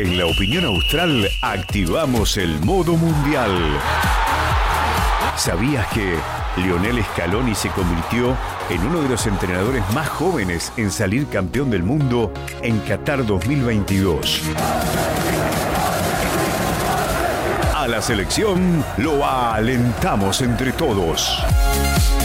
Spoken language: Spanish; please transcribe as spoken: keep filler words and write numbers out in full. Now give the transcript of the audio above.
En La Opinión Austral activamos el modo mundial. ¿Sabías que Lionel Scaloni se convirtió en uno de los entrenadores más jóvenes en salir campeón del mundo en Qatar dos mil veintidós? A la selección lo alentamos entre todos.